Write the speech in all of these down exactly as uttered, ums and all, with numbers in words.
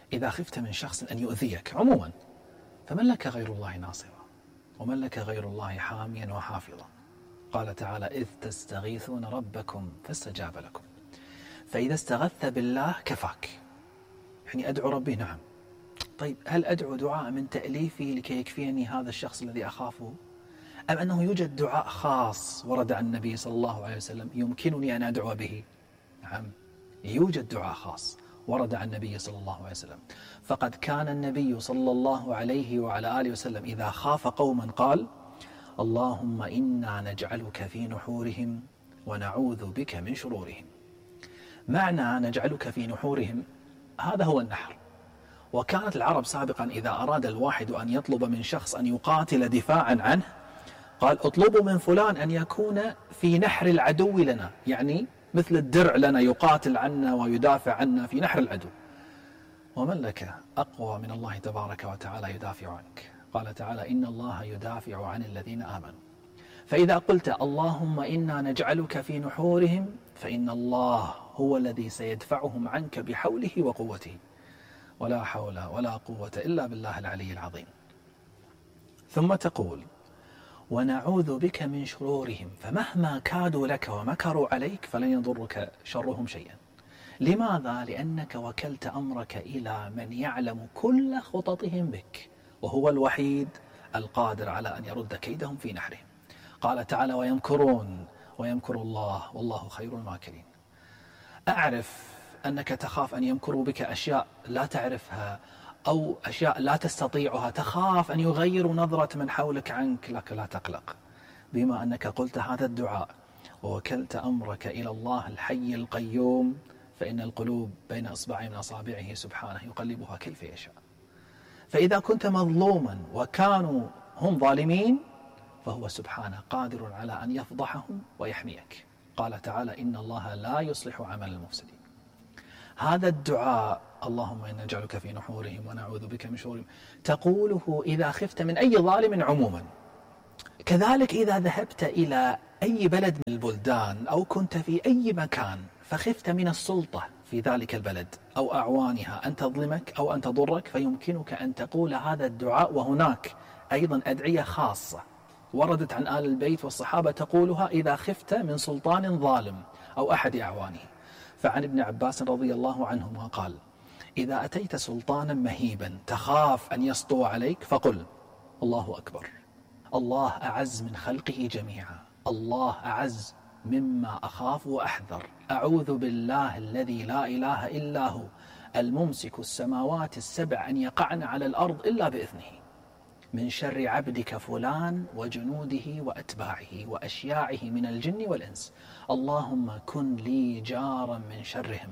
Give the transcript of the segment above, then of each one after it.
إذا خفت من شخص أن يؤذيك عموما فمن لك غير الله ناصرا ومن لك غير الله حاميا وحافظا. قال تعالى إذ تستغيثون ربكم فاستجاب لكم. فإذا استغثت بالله كفاك، يعني أدعو ربي نعم. طيب هل أدعو دعاء من تأليفي لكي يكفيني هذا الشخص الذي أخافه، أم أنه يوجد دعاء خاص ورد عن النبي صلى الله عليه وسلم يمكنني أن أدعو به؟ نعم، يوجد دعاء خاص ورد عن النبي صلى الله عليه وسلم. فقد كان النبي صلى الله عليه وعلى آله وسلم إذا خاف قوما قال اللهم إنا نجعلك في نحورهم ونعوذ بك من شرورهم. معنى نجعلك في نحورهم هذا هو النحر. وكانت العرب سابقا إذا أراد الواحد أن يطلب من شخص أن يقاتل دفاعا عنه قال اطلبوا من فلان أن يكون في نحر العدو لنا، يعني مثل الدرع لنا يقاتل عنا ويدافع عنا في نحر العدو. ومن لك أقوى من الله تبارك وتعالى يدافع عنك؟ قال تعالى إن الله يدافع عن الذين آمنوا. فإذا قلت اللهم إنا نجعلك في نحورهم فإن الله هو الذي سيدفعهم عنك بحوله وقوته، ولا حول ولا قوة إلا بالله العلي العظيم. ثم تقول ونعوذ بك من شرورهم، فمهما كادوا لك ومكروا عليك فلن يضرك شرهم شيئا. لماذا؟ لأنك وكلت أمرك إلى من يعلم كل خططهم بك، وهو الوحيد القادر على أن يرد كيدهم في نحرهم. قال تعالى ويمكرون ويمكر الله والله خير الماكرين. أعرف أنك تخاف أن يمكروا بك أشياء لا تعرفها أو أشياء لا تستطيعها، تخاف أن يغيروا نظرة من حولك عنك، لك لا تقلق. بما أنك قلت هذا الدعاء ووكلت أمرك إلى الله الحي القيوم فإن القلوب بين أصبع من أصابعه سبحانه يقلبها كيف يشاء. فإذا كنت مظلوما وكانوا هم ظالمين فهو سبحانه قادر على أن يفضحهم ويحميك. قال تعالى إن الله لا يصلح عمل المفسدين. هذا الدعاء اللهم إنا نجعلك في نحورهم ونعوذ بك من شرورهم تقوله إذا خفت من أي ظالم عموما. كذلك إذا ذهبت إلى أي بلد من البلدان أو كنت في أي مكان فخفت من السلطة في ذلك البلد أو أعوانها أن تظلمك أو أن تضرك، فيمكنك أن تقول هذا الدعاء. وهناك أيضا أدعية خاصة وردت عن آل البيت والصحابة تقولها إذا خفت من سلطان ظالم أو أحد أعوانه. فعن ابن عباس رضي الله عنهما قال إذا أتيت سلطانا مهيبا تخاف أن يسطو عليك فقل الله أكبر، الله أعز من خلقه جميعا، الله أعز مما أخاف وأحذر، أعوذ بالله الذي لا إله إلا هو الممسك السماوات السبع أن يقعن على الأرض إلا بإذنه، من شر عبدك فلان وجنوده وأتباعه وأشياعه من الجن والإنس، اللهم كن لي جارا من شرهم،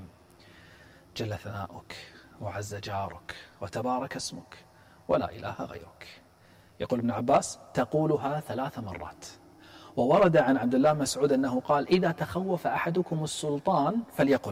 جل ثناؤك وعز جارك وتبارك اسمك ولا إله غيرك. يقول ابن عباس تقولها ثلاث مرات. وورد عن عبد الله مسعود أنه قال إذا تخوف أحدكم السلطان فليقل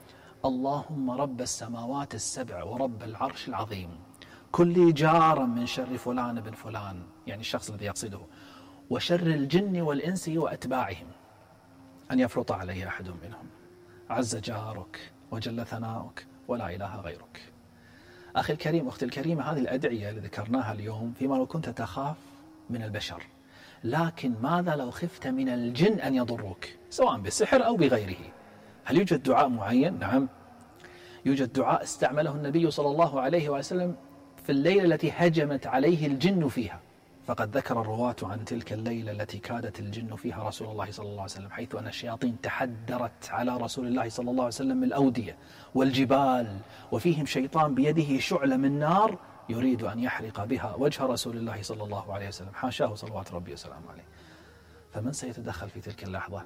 اللهم رب السماوات السبع ورب العرش العظيم كن لي جارا من شر فلان بن فلان، يعني الشخص الذي يقصده، وشر الجن والإنس وأتباعهم أن يفرط علي أحد منهم، عز جارك وجل ثناؤك ولا إله غيرك. أخي الكريم أختي الكريمة، هذه الأدعية اللي ذكرناها اليوم فيما لو كنت تخاف من البشر، لكن ماذا لو خفت من الجن أن يضروك سواء بالسحر أو بغيره؟ هل يوجد دعاء معين؟ نعم، يوجد دعاء استعمله النبي صلى الله عليه وسلم في الليلة التي هجمت عليه الجن فيها. فقد ذكر الرواة عن تلك الليلة التي كادت الجن فيها رسول الله صلى الله عليه وسلم، حيث أن الشياطين تحدرت على رسول الله صلى الله عليه وسلم الأودية والجبال، وفيهم شيطان بيده شعلة من نار يريد أن يحرق بها وجه رسول الله صلى الله عليه وسلم، حاشاه صلوات ربي وسلامه عليه. فمن سيتدخل في تلك اللحظة؟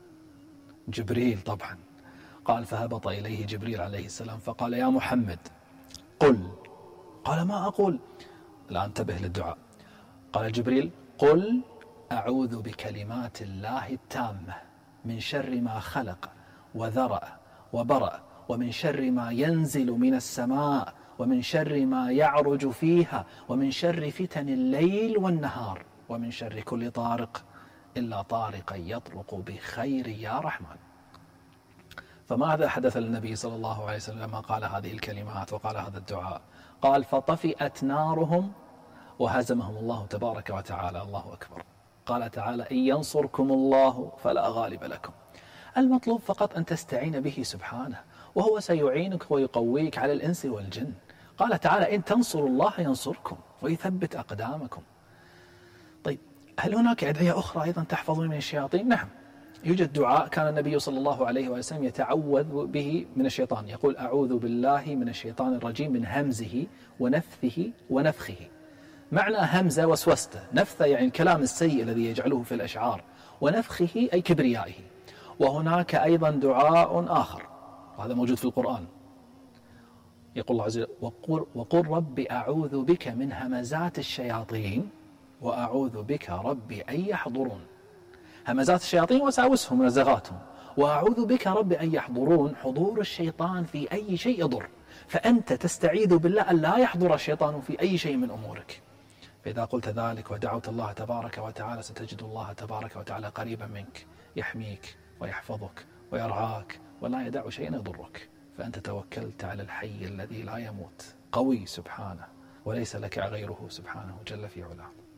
جبريل طبعا. قال فهبط إليه جبريل عليه السلام فقال يا محمد قل. قال ما أقول؟ لا، انتبه للدعاء. قال جبريل قل أعوذ بكلمات الله التامة من شر ما خلق وذرأ وبرأ، ومن شر ما ينزل من السماء، ومن شر ما يعرج فيها، ومن شر فتن الليل والنهار، ومن شر كل طارق إلا طارقا يطرق بخير يا رحمن. فماذا حدث للنبي صلى الله عليه وسلم لما قال هذه الكلمات وقال هذا الدعاء؟ قال فطفئت نارهم وهزمهم الله تبارك وتعالى. الله أكبر. قال تعالى إن ينصركم الله فلا غالب لكم. المطلوب فقط أن تستعين به سبحانه، وهو سيعينك ويقويك على الإنس والجن. قال تعالى إن تنصروا الله ينصركم ويثبت أقدامكم. طيب هل هناك أدعية أخرى أيضا تحفظون من الشياطين؟ نعم، يوجد دعاء كان النبي صلى الله عليه وسلم يتعوذ به من الشيطان، يقول أعوذ بالله من الشيطان الرجيم من همزه ونفثه ونفخه. معنى همزة وسوسته، نفثه يعني الكلام السيء الذي يجعله في الأشعار، ونفخه أي كبريائه. وهناك أيضا دعاء آخر وهذا موجود في القرآن، يقول الله عز وجل وقل, وقل رب أعوذ بك من همزات الشياطين وأعوذ بك ربي أن يحضرون. همزات الشياطين وساوسهم ونزغاتهم، وأعوذ بك رب أن يحضرون، حضور الشيطان في أي شيء يضر، فأنت تستعيذ بالله أن لا يحضر الشيطان في أي شيء من أمورك. فإذا قلت ذلك ودعوت الله تبارك وتعالى ستجد الله تبارك وتعالى قريبا منك، يحميك ويحفظك ويرعاك ولا يدع شيئا يضرك، فأنت توكلت على الحي الذي لا يموت قوي سبحانه وليس لك غيره سبحانه جل في علاه.